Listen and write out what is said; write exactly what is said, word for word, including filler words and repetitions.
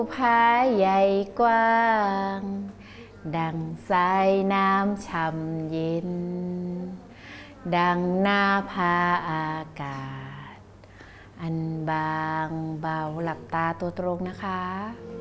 ผาใหญ่กว้างดังสายน้ำช่ำเย็นดังหน้าผาอากาศอันบางเบาหลับตาตัวตรงนะคะ